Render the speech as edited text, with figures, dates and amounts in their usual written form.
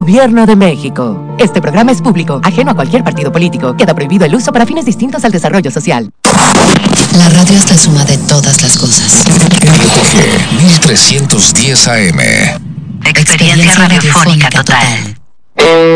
Gobierno de México. Este programa es público, ajeno a cualquier partido político. Queda prohibido el uso para fines distintos al desarrollo social. La radio es la suma de todas las cosas. LTG 1310 AM. Experiencia radiofónica total.